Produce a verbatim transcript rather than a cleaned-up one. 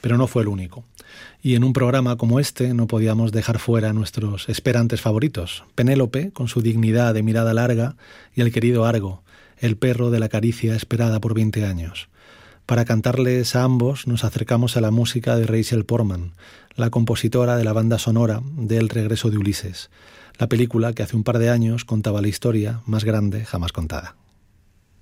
pero no fue el único. Y en un programa como este no podíamos dejar fuera a nuestros esperantes favoritos, Penélope, con su dignidad de mirada larga, y el querido Argo, el perro de la caricia esperada por veinte años. Para cantarles a ambos nos acercamos a la música de Rachel Portman, la compositora de la banda sonora de El regreso de Ulises, la película que hace un par de años contaba la historia más grande jamás contada.